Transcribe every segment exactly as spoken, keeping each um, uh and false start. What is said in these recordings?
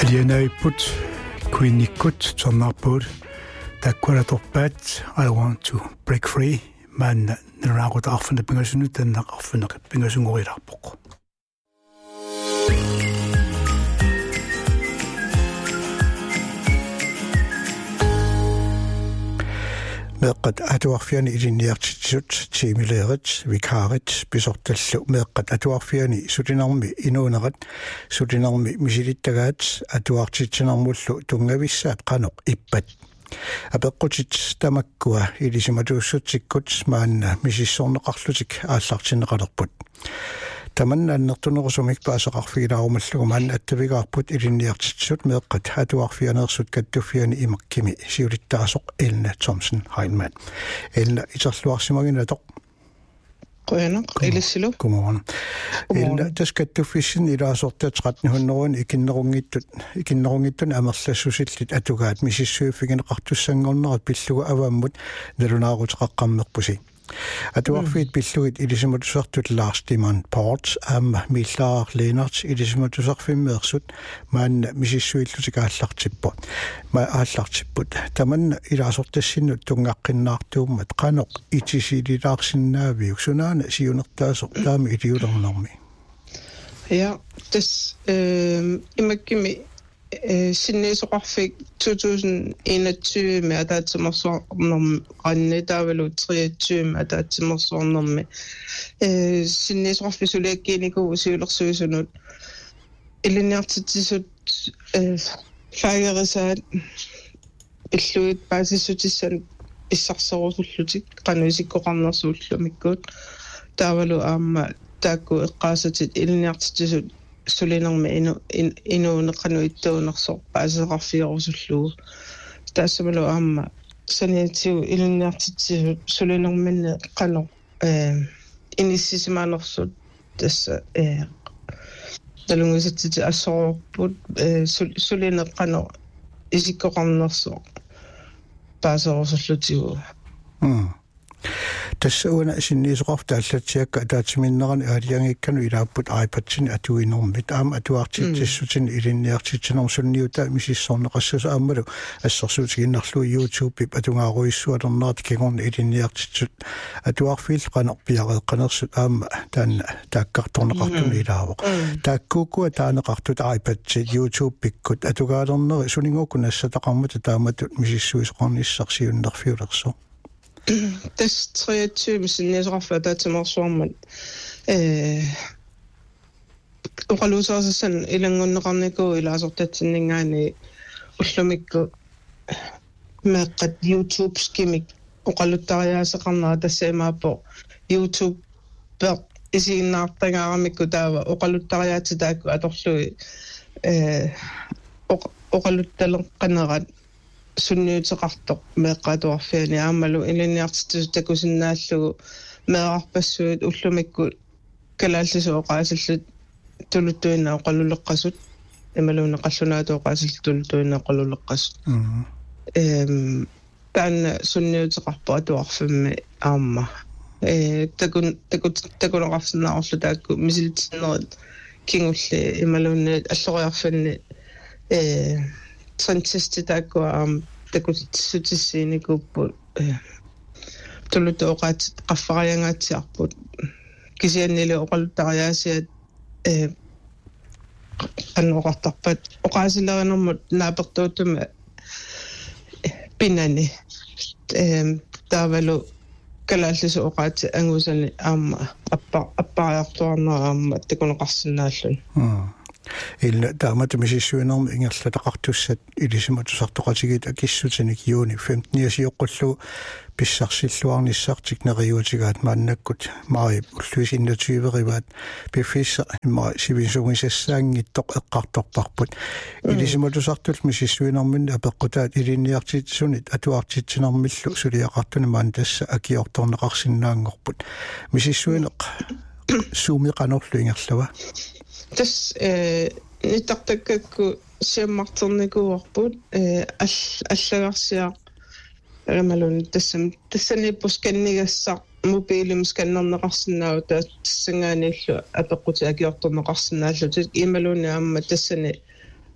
Ilianaiput Queenikut Tornarput Takwaratorpat I want to break free man naragut afne pingasunut den afne pingasungorilarpoq meqqat atuarfiani iliniartitsut tiimileerit vikarit pisortallu meqqat atuarfiani sutinarmi inuunerat sutinarmi misilittagaat atuartitsinarmullu tungavissaat qanoq ippat apeqqutit tamakkua ilisimatuussutikkut maanna misissorneqarlutik aallartinneqalerput tamanna annertunersumik paasaqarfiilaarumallugu maanna attavigaarput iliniartitsut meqqat atuarfianeersut kattuffiani imakkimi siulittaasoq Elna Thomsen Heimann Elna iterluarsimaginaatoq qoyana ilissilu kumorgon Elna taskattuffisin ilaasortat qatnihunnerun ikinnerungittut ikinnerungittun amerlassusillit atugaat misissuuffigineqartussangornerat pillugu avaammut nalunaaruteqaqqammerpusi atuarfiit pillugit ilisimatusartut Lars Diman Ports am millaar Leenart ilisimatusarfimmeersut maanna misissuillutikaаллартиппу ма ааллартиппут таманна илааsortassinnut tungaqqinnaartuummat qanoq itisililaarsinnaaviuk sunaana siunertaasoq taami iliulernermi ja das øh imakkimi sinneesoqarfik to tusind enogtyve med ataatsimorsuarnermi qannitaavalu treogtyve med ataatsimorsuarnermi øh sinneesoqarfisuliakkiiniku siulersuisunut iliniartitsisut øh faageerisaat illuit paasissutissan issarsorusullutik qanuisikkoqarnersuullumikkuut taavalu aamma taakku eqqaasatit iliniartitsisut sulinermi inu inuuneqanu ittuunersoq paaseqarfiorusullugu taassamalu aamma saniatiu iliniartitsisut sulinerminne qano eh inissisimanersut tassa eh talungusattiti assorput sulineqqano isikkoqarnersoq paaseqarsullutigu mm tassauana sinniisoqarta allatiakka ataatiminnerani aaliangikkanu ilaapput aipatsin atuinermit aam atuartitsissutin ilinniartitsinnersunniuta misissorneqassusa aammalu assarsuutiginnarlu YouTube atungaaruissualernaat kingorna ilinniartitsut atuarfiil qanerpiareeqqanersut aamma taanna taakkartorneqartun ilaavoq taakkuukua taaneqartut aipatsi YouTube pikkut atugaalerneri suninguukku nassataqarmuta taamatut misissuisoqarnissarsiunnerfiulerso das treogtyve sinneesoqarfa ataatsimorsuarmat øh uqaluusaarsan ilangunneqarniku ilaasortatsinningaani ullumikku meeqqat YouTube skimik uqaluttariaaseqarnera tassaimaappo YouTube per isiinnaartangaaramikku taava uqaluttariaatitaakku atorlui øh uqaluttaleqqanerat sunniuteqartoq meeqqaatuarfiani aammalu iliniartitsut takusinnaallugu meeqarpassuut ullumikku kalaallisu oqaasallut tuluttuinna oqalluleqqasut imaluuna qallunaatu oqaasallut tuluttuinna oqalluleqqasut ehm taanna sunniuteqarpo atuarfimmi aamma ee takun takut takuneqarsinnaarullu taakku misilitsinnerit kingulli imaluuna alloriarfanni ee Fantastisk taakku am takutsutissiinikuppu tuluttu oqaat qaffariangaatiarput kisiannili oqalluttariaasiat ee qannoqartarpat oqaasilerinermut naapertuutuma pinani ee taavalu kalaallisu oqaat angusani aamma appa appariartuarnera aamma takuneqarsinnaallun illa taamata misissuinermi ingerlataqartussat ilisimatusartoqatigit akissutinik juuni femten siuqqullu pissarsilluarnissartik neriutigaat maannakkut mari ulluis enogtyve-rivaat pifissa mari sivinsugisassaangittoq eqqartorparput ilisimatusartul misissuinermin apeqqutaat iliniartitsunit atuartitsinermillu suliaqartuna maan tassa akiortorneqarsinnaangorput misissuineq suumiqanorlu ingerlava tas eh nittartakkakku siammarternikuarput eh allagarsia amalun tassam tassanipus kannigassa mobiilum skannerneqarsinnaagu taassangaanillu apeqqutiakiortorneqarsinnaallutik imaluni amma tassani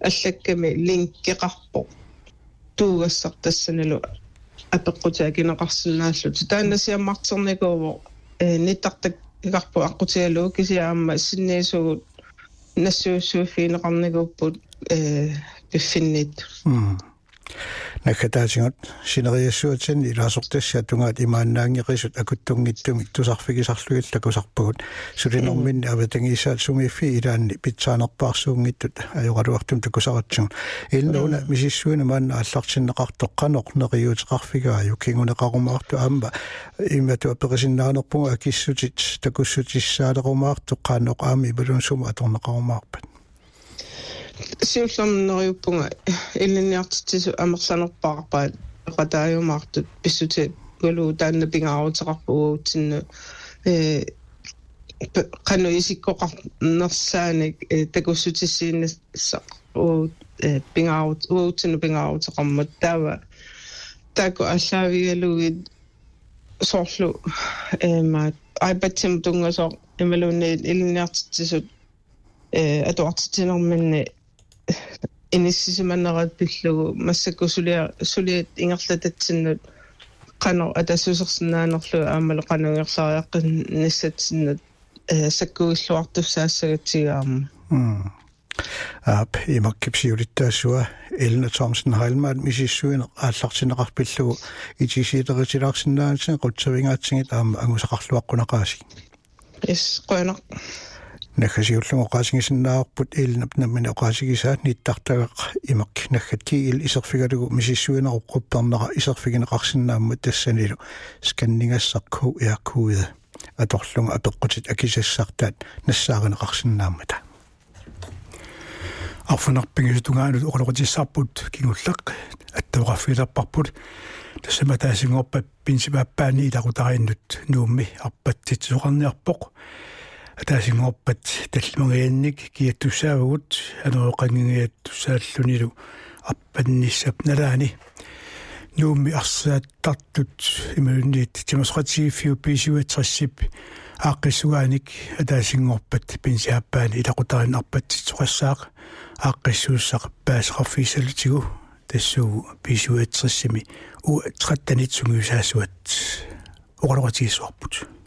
аллакками линккеқарпо туугассар тассаналу апеққутаагинеқарсинааллу тааннасиаммартерникууво э ниттартак игарпу аққутигалуу кисиаама синниисугут нассууссууффиинеқарникууппут э пиффиннит накатаатингут синериассуатсин илаасортассаа тунгаат имааннаангеқисут акуттунгиттумик тусарфигисарлугилла кусарпагут сулинэрминни аватангиисаат сумииффи илаанни питсаанерпаарсуунгиттут аюqaluartum такусаратсуун илнауна мисиссуина маанна аллартиннеқартоққанеқ нериутеқарфигааю кингунеқарумаарту аама имату аперисиннаанерпунга акиссутит такуссутиссаалерумаарту қаанеқ аами балунсума аторнеқарумаарпат сиуллернериуппунга илинниартитсу амерланерпаарпаат qataayumaartut pissute gulu taanna pingaarutaqarpuguutsinnu э qanu isikkoqarnersaanik takussutissiinnassa u pingaarut uutsinnu pingaarutaqarmat taava taku allaavigaluugit soorlu ema aibatsim tungasoq imalunni iliniartitsisut э atuartitinerminni иниссисиманнерат пиллугу массакку сулиа сулиат ингерлататсиннут qano атассусерсинаанерлу аамалу qanунгерлариаққин ниссатсиннат э саккуиллуартуссаассагатсигаама м ап имаккипсиулиттаассуа элна томсен хайлмаат мисиссуинеқ ааллартинеқарпиллугу итисиитеритилаарсинаансин қутсавингаатсигит аама ангусақарлуаққунақааси эс қойнақ нахасиуллугу qaasingissannаарput иилнапнаммина qaasigisaat ниттартагақ имак наххатки ил исерфигалугу мисиссуинеруққуппернера исерфигинеқарсинааммат тассанилу сканнингассарку иаккуида аторлунга апеққутит акисассартаат нассаагинеқарсинааммата арфунарпингисутунгаанут оқалоқутиссаарпут кингуллақ аттауқарфилерпарпут тассаматаасингорпа пинсипааппаани илақутарииннут нуумми арпатситсоқарниарпоқ атаасингорпат таллимагианник киаттуссаагут анеоқангиаттуссааллунилу аппанниссап налаани нуумми арсааттартут ималунниит тимасқатсииффиу писуатсерсип ааққиссугааник атаасингорпат пинсиааппаани илақутарин арпатситсоқассаақ ааққиссууссақ паасеқарфиисалутигу тассуу писуатсерсими у траттанит сунгиусаасуат оқалоқатигиссуарпут